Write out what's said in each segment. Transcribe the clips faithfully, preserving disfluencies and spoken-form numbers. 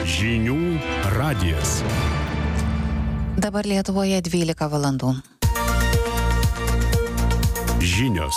Žinių radijas. Dabar Lietuvoje dvylika valandų. Žinios.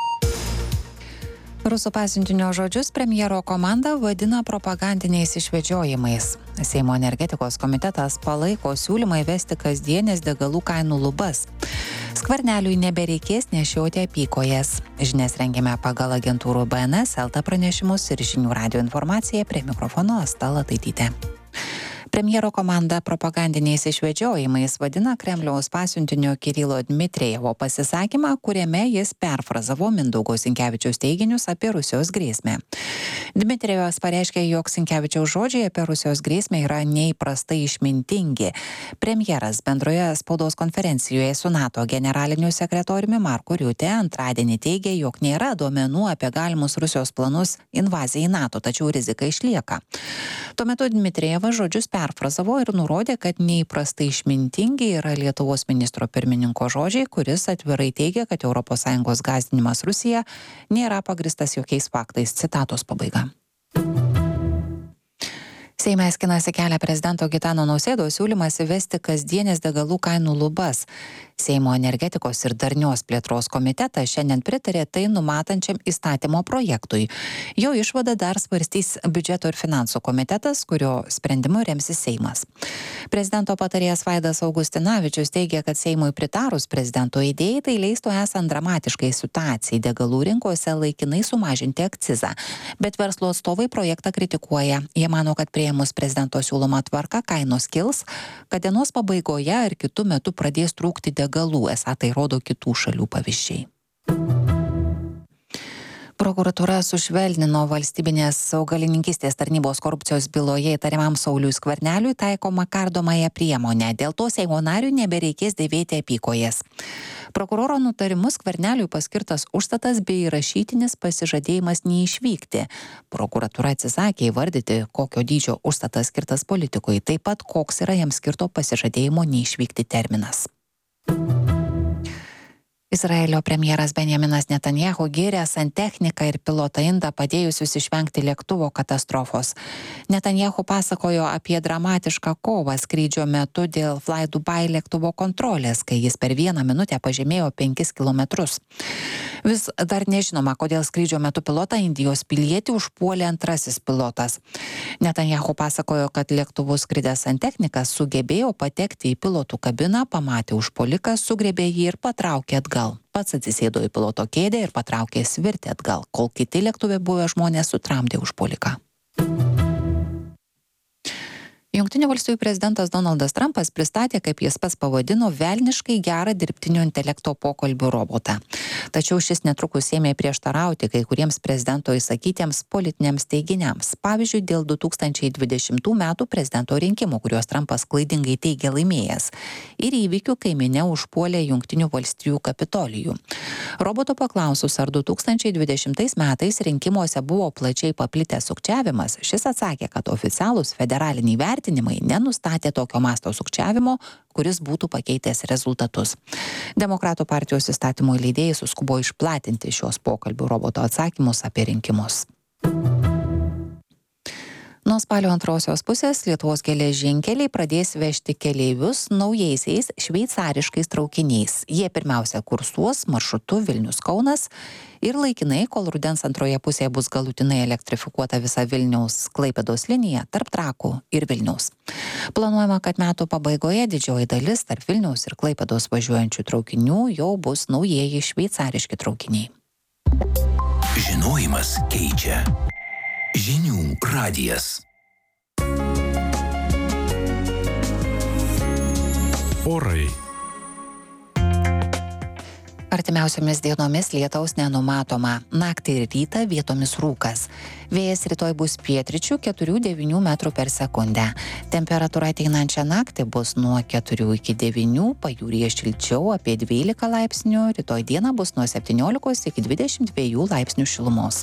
Rusų pasiuntinio žodžius premjero komanda vadina propagandiniais išvedžiojimais. Seimo energetikos komitetas palaiko siūlymą įvesti kasdienės degalų kainų lubas. Skverneliui nebereikės nešioti apykojes. Žinias rengiame pagal agentūrų B N S, L T pranešimus ir Žinių radijo informaciją. Prie mikrofono Asta Lataitytė. Premjero komanda propagandiniais išvedžiojimais vadina Kremliaus pasiuntinio Kirilo Dmitrijevo pasisakymą, kuriame jis perfrazavo Mindaugo Sinkevičiaus teiginius apie Rusijos grėsmę. Dmitrijevas pareiškė, jog Sinkevičiaus žodžiai apie Rusijos grėsmę yra neįprastai išmintingi. Premjeras bendroje spaudos konferencijoje su NATO generaliniu sekretoriumi Marku Riute antradienį teigė, jog nėra duomenų apie galimus Rusijos planus invazijai į NATO, tačiau rizika išlieka. Tuo metu Dmitrijevas žodžius perfrazavo ir nurodė, kad neįprastai išmintingi yra Lietuvos ministro pirmininko žodžiai, kuris atvirai teigia, kad Europos Sąjungos gąsdinimas Rusija nėra pagristas jokiais faktais. Citatos pabaiga. Seime skinasi kelią prezidento Gitano Nausėdos siūlymas įvesti kasdienės degalų kainų lubas. Seimo energetikos ir darnios plėtros komitetas šiandien pritarė tai numatančiam įstatymo projektui. Jo išvadą dar svarstys biudžeto ir finansų komitetas, kurio sprendimu remsis Seimas. Prezidento patarėjas Vaidas Augustinavičius teigia, kad Seimui pritarus prezidento idėjai tai leistų esant dramatiškai situacijai degalų rinkose laikinai sumažinti akcizą. Bet verslo atstovai projektą kritikuoja. Jie mano, kad priėmus prezidento siūloma tvarka kainos kils, kad dienos pabaigoje ar kitų metų pradės trūkti degalų, esą tai rodo kitų šalių pavyzdžiai. Prokuratūra sušvelnino valstybinės augalininkystės tarnybos korupcijos byloje įtariamam Sauliui Skverneliui taikomą kardomąją priemonę. Dėl to Seimo nariui nebereikės dėvėti apykojes. Prokuroro nutarimu Skverneliui paskirtas užstatas bei rašytinis pasižadėjimas neišvykti. Prokuratūra atsisakė įvardyti, kokio dydžio užstatas skirtas politikui, taip pat koks yra jam skirto pasižadėjimo neišvykti terminas. Izraelio premjeras Benjaminas Netanjahu gyrė santechniką ir pilotą indą padėjusius išvengti lėktuvo katastrofos. Netanjahu pasakojo apie dramatišką kovą skrydžio metu dėl Fly Dubai lėktuvo kontrolės, kai jis per vieną minutę pažemėjo penkis kilometrus. Vis dar nežinoma, kodėl skrydžio metu pilotą Indijos pilietį užpuolė antrasis pilotas. Netanjahu pasakojo, kad lėktuvu skridęs santechnikas sugebėjo patekti į pilotų kabiną, pamatė užpuoliką, sugriebė jį ir patraukė atgal. Pats atsisėdo į piloto kėdę ir patraukė svirti atgal, kol kiti lėktuve buvę žmonės sutramdė užpuoliką. Jungtinių valstijų prezidentas Donaldas Trumpas pristatė, kaip jis pats pavadino, velniškai gerą dirbtinio intelekto pokalbių robotą. Tačiau šis netrukus ėmė prieštarauti kai kuriems prezidento įsakytiems politiniams teiginiams. Pavyzdžiui, dėl du tūkstančiai dvidešimtų metų prezidento rinkimų, kuriuos Trumpas klaidingai teigė laimėjęs, ir įvykių, kai minia užpuolė Jungtinių valstijų Kapitolijų. Roboto paklausus, ar du tūkstančiai dvidešimtais metais rinkimuose buvo plačiai paplitęs sukčiavimas, šis atsakė, kad oficialūs federaliniai vertinimai nenustatė tokio masto sukčiavimo, kuris būtų pakeitęs rezultatus. Demokratų partijos įstatymų leidėjai suskubo išplatinti šios pokalbių roboto atsakymus apie rinkimus. Nuo spalio antrosios pusės Lietuvos geležinkeliai pradės vežti keleivius naujaisiais šveicariškais traukiniais. Jie pirmiausia kursuos maršrutu Vilnius-Kaunas ir laikinai, kol rudens antroje pusėje bus galutinai elektrifikuota visa Vilniaus-Klaipėdos linija tarp Trakų ir Vilniaus. Planuojama, kad metų pabaigoje didžioji dalis tarp Vilniaus ir Klaipėdos važiuojančių traukinių jau bus naujieji šveicariški traukiniai. Žinojimas keičia. Žinių radijas. Orai. Artimiausiomis dienomis lietaus nenumatoma. Naktį ir rytą vietomis rūkas. Vėjas rytoj bus pietryčių keturių devynių metrų per sekundę. Temperatūra ateinančią naktį bus nuo keturių iki devynių, pajūryje šilčiau apie dvylika laipsnių, rytoj dieną bus nuo septyniolikos iki dvidešimt dviejų laipsnių šilumos.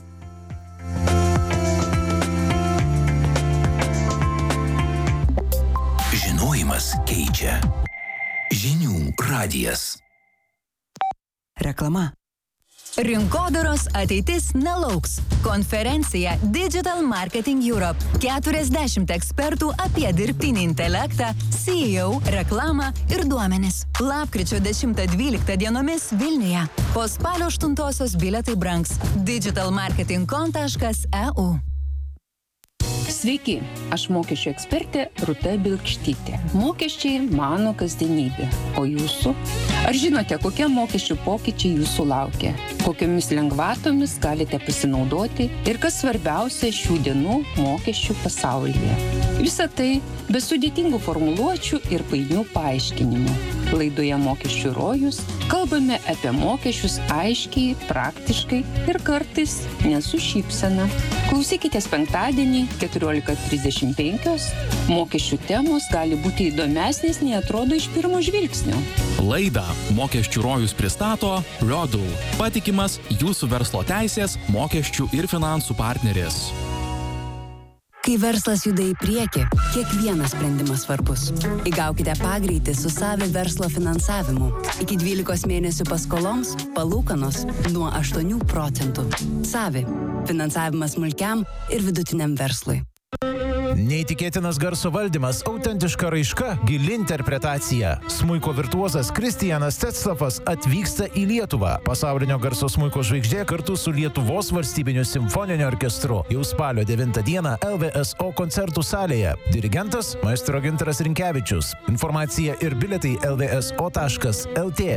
Žinojimas keičia. Žinių radijas. Reklama. Rinkodaros ateitis nelauks. Konferencija Digital Marketing Europe. keturiasdešimt ekspertų apie dirbtinį intelektą, C E O, reklamą ir duomenis. Lapkričio dešimtą dvyliktą dienomis Vilniuje. Po spalio aštuntosios bilietai brangs. digital marketing com taškas e u. Sveiki, aš mokesčių ekspertė Rūta Bilkštytė. Mokesčiai mano kasdienybė, o jūsų? Ar žinote, kokie mokesčių pokyčiai jūsų laukia? Kokiomis lengvatomis galite pasinaudoti ir kas svarbiausia šių dienų mokesčių pasaulyje? Visa tai be sudėtingų formuluočių ir painių paaiškinimų. Laidoje Mokesčių rojus kalbame apie mokesčius aiškiai, praktiškai ir kartais ne su šypsena. Klausykitės penktadienį keturiolika trisdešimt penkios. Mokesčių temos gali būti įdomesnės, nei atrodo iš pirmo žvilgsnio. Laidą Mokesčių rojus pristato Rodul, patikimas jūsų verslo teisės, mokesčių ir finansų partneris. Kai verslas juda į priekį, kiekvienas sprendimas svarbus. Įgaukite pagreitį su Savi verslo finansavimu. Iki dvylikos mėnesių paskoloms palūkanos nuo aštuonių procentų. Savi. Finansavimas smulkiam ir vidutiniam verslui. Neįtikėtinas garso valdymas, autentiška raiška, gili interpretacija. Smuiko virtuozas Kristijanas Tetslavas atvyksta į Lietuvą. Pasaulinio garso smuiko žvaigždė kartu su Lietuvos valstybiniu simfoniniu orkestru. Jau spalio devintą dieną L V S O koncertų salėje. Dirigentas maestro Gintaras Rinkevičius. Informacija ir bilietai L V S O taškas L T.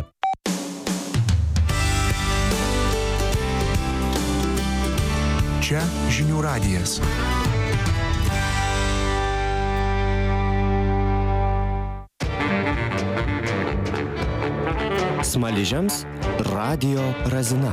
Čia žinių radijas. Smaližiams Radio Razina.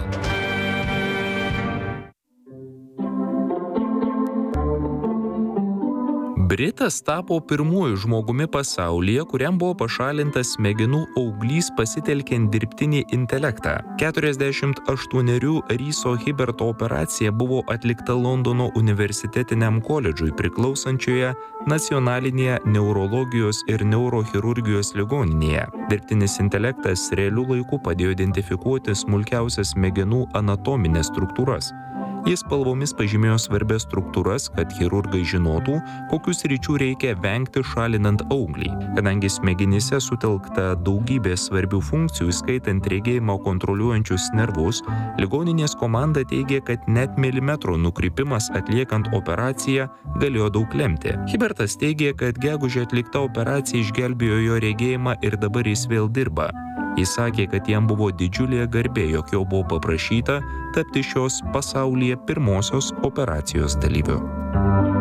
Britas tapo pirmuoju žmogumi pasaulyje, kuriam buvo pašalintas smegenų auglys pasitelkiant dirbtinį intelektą. keturiasdešimt aštuonerių Ryso Hiberto operacija buvo atlikta Londono universitetiniam koledžui priklausančioje Nacionalinėje neurologijos ir neurochirurgijos ligoninėje. Dirbtinis intelektas realiu laiku padėjo identifikuoti smulkiausias smegenų anatomines struktūras. Jis spalvomis pažymėjo svarbias struktūras, kad chirurgai žinotų, kokius sričių reikia vengti šalinant auglį. Kadangi smegenyse sutelkta daugybė svarbių funkcijų, skaitant regėjimą kontroliuojančius nervus, ligoninės komanda teigė, kad net milimetro nukrypimas atliekant operaciją galėjo daug lemti. Hibertas teigė, kad gegužę atlikta operacija išgelbėjo jo regėjimą ir dabar jis vėl dirba. Jis sakė, kad jam buvo didžiulė garbė, jog jo buvo paprašyta tapti šios pasaulyje pirmosios operacijos dalyviu.